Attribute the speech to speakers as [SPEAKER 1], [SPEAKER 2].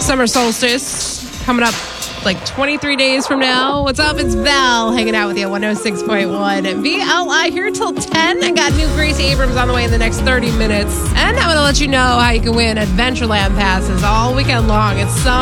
[SPEAKER 1] summer solstice coming up like 23 days from now. What's up? It's Val hanging out with you at 106.1 VLI here till 10. I got new Grace Abrams on the way in the next 30 minutes. And I'm going to let you know how you can win Adventureland passes all weekend long. It's